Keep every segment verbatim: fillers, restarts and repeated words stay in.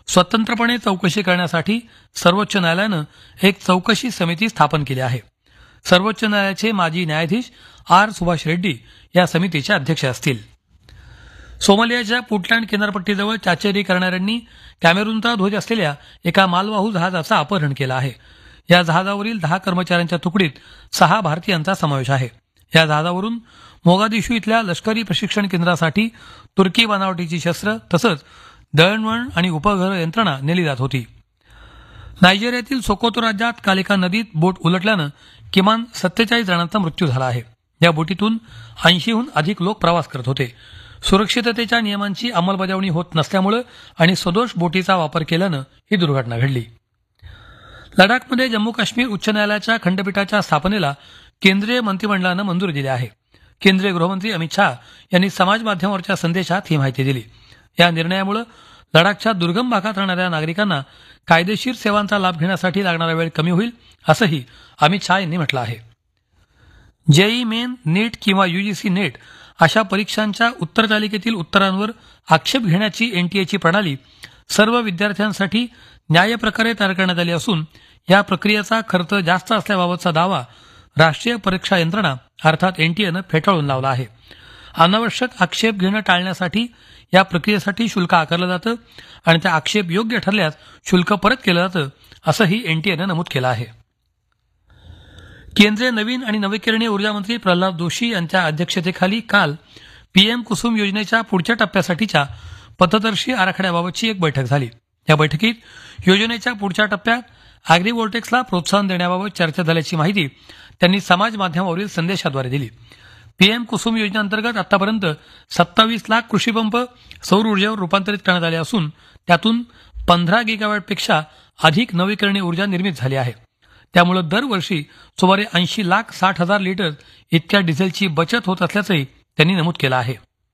स्वतंत्रपणे चौकशी करण्यासाठी सर्वोच्च न्यायालयानं एक चौकशी समिती स्थापन केली आहे. सर्वोच्च न्यायालयाचे माजी न्यायाधीश आर सुभाष रेड्डी या समितीचे अध्यक्ष असतील. सोमालियाच्या पुंटलँड किनारपट्टीजवळ चाचेरी करणाऱ्यांनी कॅमेरूनचा ध्वज असलेल्या एका मालवाहू जहाजाचं अपहरण केलं आहे. या जहाजावरील दहा कर्मचाऱ्यांच्या तुकडीत सहा भारतीयांचा समावेश आहे. या जहाजावरून मोगादिशू इथल्या लष्करी प्रशिक्षण केंद्रासाठी तुर्की बनावटीची शस्त्र तसंच दळणवळण आणि उपग्रह यंत्रणा नेली जात होती. नायजेरियातील सोकोतो राज्यात काल एका नदीत बोट उलटल्यानं किमान सत्तेचाळीस जणांचा मृत्यू झाला आहे. या बोटीतून ऐंशीहून अधिक लोक प्रवास करत होते. सुरक्षिततेच्या नियमांची अंमलबजावणी होत नसल्यामुळे आणि सदोष बोटीचा वापर केल्यानं ही दुर्घटना घडली. लडाखमध्ये जम्मू काश्मीर उच्च न्यायालयाच्या खंडपीठाच्या स्थापनेला केंद्रीय मंत्रिमंडळानं मंजुरी दिली आहे. केंद्रीय गृहमंत्री अमित शहा यांनी समाज माध्यमावरच्या संदेशात ही माहिती दिली. या निर्णयामुळे लडाखच्या दुर्गम भागात राहणाऱ्या नागरिकांना कायदेशीर सेवांचा लाभ घेण्यासाठी लागणारा वेळ कमी होईल असंही अमित शहा यांनी म्हटलं आहे. जेई मेन, नीट किंवा युजीसी नेट अशा परीक्षांच्या उत्तरतालिकेतील उत्तरांवर आक्षेप घेण्याची एनटीएची प्रणाली सर्व विद्यार्थ्यांसाठी न्यायप्रकारे तयार करण्यात आली असून या प्रक्रियेचा खर्च जास्त असल्याबाबतचा दावा राष्ट्रीय परीक्षा यंत्रणा अर्थात एनटीएनं फेटाळून लावला आहे. अनावश्यक आक्षेप घेणं टाळण्यासाठी या प्रक्रियेसाठी शुल्क आकारलं जातं आणि त्या आक्षेप योग्य ठरल्यास शुल्क परत केलं जातं असंही एनटीएनं नमूद केलं आहे. केंद्रीय नवीन आणि नवीकरणीय ऊर्जा मंत्री प्रल्हाद जोशी यांच्या अध्यक्षतेखाली काल पीएम कुसुम योजनेच्या पुढच्या टप्प्यासाठीच्या पथदर्शी आराखड्याबाबतची एक बैठक झाली. या बैठकीत योजनेच्या पुढच्या टप्प्यात अॅग्रीव्होल्टेक्सला प्रोत्साहन देण्याबाबत चर्चा झाल्याची माहिती त्यांनी समाज माध्यमावरील संदेशाद्वारे दिली. पीएम कुसुम योजनेअंतर्गत आतापर्यंत सत्तावीस लाख कृषीपंप सौर ऊर्जेवर रूपांतरित करण्यात आले असून त्यातून पंधरा गिगावॅटपेक्षा अधिक नवीकरणीय ऊर्जा निर्मित झाली आहे. त्यामुळे दरवर्षी सुमारे ऐंशी लाख साठ हजार लिटर इतक्या डिझेलची बचत होत असल्याचंही त्यांनी नमूद केलं आहे.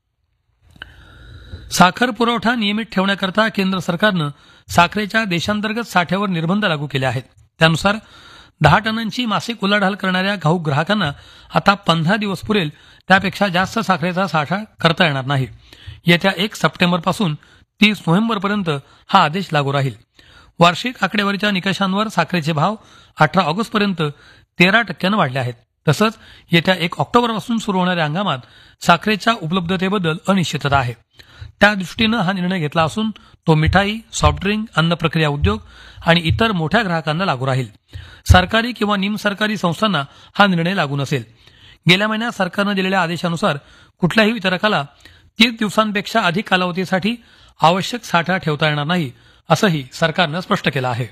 साखर पुरवठा नियमित ठेवण्याकरता केंद्र सरकारनं साखरेच्या देशांतर्गत साठ्यावर निर्बंध लागू केले आहेत. त्यानुसार दहा टनांची मासिक उलाढाल करणाऱ्या घाऊक ग्राहकांना आता पंधरा दिवस पुरेल त्यापेक्षा जास्त साखरेचा साठा करता येणार नाही. येत्या एक सप्टेंबरपासून तीस नोव्हेंबरपर्यंत हा आदेश लागू राहील. वार्षिक आकडेवारीच्या निकषांवर साखरेचे भाव अठरा ऑगस्टपर्यंत तेरा टक्क्यानं वाढले आहेत. तसंच येत्या एक ऑक्टोबरपासून सुरू होणाऱ्या हंगामात साखरेच्या उपलब्धतेबद्दल अनिश्चितता आहे. त्या दृष्टीनं हा निर्णय घेतला असून तो मिठाई, सॉफ्ट ड्रिंक, अन्न प्रक्रिया उद्योग आणि इतर मोठ्या ग्राहकांना लागू राहील. सरकारी किंवा निमसरकारी संस्थांना हा निर्णय लागू नसेल. गेल्या महिन्यात सरकारनं दिलेल्या आदेशानुसार कुठल्याही वितरकाला तीस दिवसांपेक्षा अधिक कालावधीसाठी आवश्यक साठा ठेवता येणार नाही असंही सरकारनं स्पष्ट केलं आहे.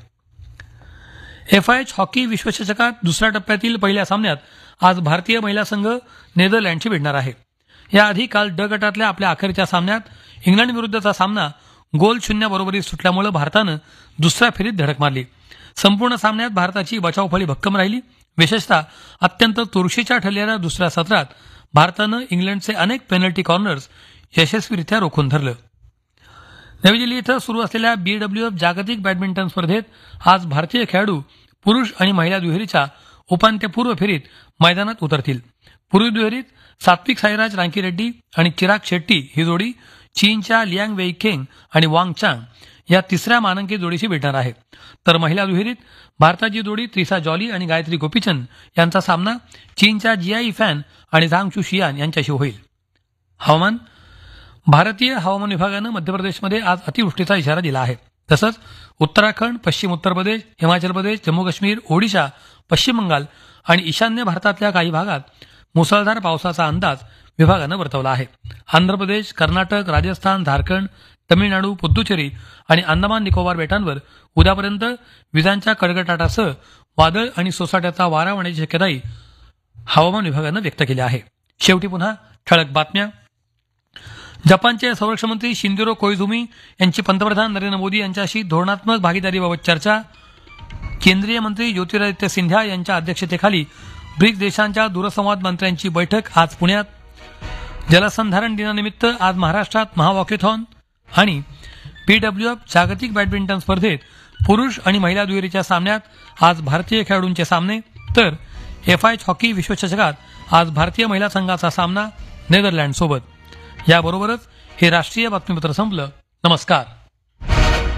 एफआयएच हॉकी विश्वचषकात दुसऱ्या टप्प्यातील पहिल्या सामन्यात आज भारतीय महिला संघ नेदरलँडशी भिडणार आहे. याआधी काल ड गटातल्या आपल्या अखेरच्या सामन्यात इंग्लंड विरुद्धचा सामना गोल शून्य बरोबरीत सुटल्यामुळे भारतानं दुसऱ्या फेरीत धडक मारली. संपूर्ण सामन्यात भारताची बचावफळी भक्कम राहिली. विशेषतः अत्यंत चुरशीच्या ठरलेल्या दुसऱ्या सत्रात भारतानं इंग्लंडचे अनेक पेनल्टी कॉर्नर्स यशस्वीरित्या रोखून धरलं. नवी दिल्ली इथं सुरू असलेल्या बीडब्ल्यूएफ जागतिक बॅडमिंटन स्पर्धेत आज भारतीय खेळाडू पुरुष आणि महिला दुहेरीच्या उपांत्यपूर्व फेरीत मैदानात उतरतील. पुरुष दुहेरीत सात्विक साईराज रांकीरेड्डी आणि चिराग शेट्टी ही जोडी चीनच्या लियांग वेईखेंग आणि वांग चांग या तिसऱ्या मानांकित जोडीशी भिडणार आहे. तर महिला दुहेरीत भारताची जोडी त्रिसा जॉली आणि गायत्री गोपीचंद यांचा सामना चीनच्या जियाई फॅन आणि झांग चू शियान यांच्याशी होईल. हवामान. भारतीय हवामान विभागानं मध्य प्रदेशमध्ये आज अतिवृष्टीचा इशारा दिला आहे. तसंच उत्तराखंड, पश्चिम उत्तर प्रदेश, हिमाचल प्रदेश, जम्मू काश्मीर, ओडिशा, पश्चिम बंगाल आणि ईशान्य भारतातल्या काही भागात मुसळधार पावसाचा अंदाज विभागानं वर्तवला आहे. आंध्र प्रदेश, कर्नाटक, राजस्थान, झारखंड, तमिळनाडू, पुद्दुचेरी आणि अंदमान निकोबार बेटांवर उद्यापर्यंत विजांच्या कडकडाटासह वादळ आणि सोसाट्याचा वारा वाहण्याची शक्यताही हवामान विभागानं व्यक्त केली आहे. शेवटी पुन्हा ठळक बातम्या. जपानचे संरक्षण मंत्री शिंजिरो कोइझुमी यांची पंतप्रधान नरेंद्र मोदी यांच्याशी धोरणात्मक भागीदारीबाबत चर्चा. केंद्रीय मंत्री ज्योतिरादित्य सिंधिया यांच्या अध्यक्षतेखाली ब्रिक्स देशांच्या दूरसंवाद मंत्र्यांची बैठक आज पुण्यात. जलसंधारण दिनानिमित्त आज महाराष्ट्रात महावॉकेथॉन. आणि बीडब्ल्यूएफ जागतिक बॅडमिंटन स्पर्धेत पुरुष आणि महिला दुहेरीच्या सामन्यात आज भारतीय खेळाडूंचे सामने. तर एफआयएच हॉकी विश्वचषकात आज भारतीय महिला संघाचा सामना नेदरलँडसोबत. याबरोबरच हे राष्ट्रीय बातमीपत्र संपलं. नमस्कार.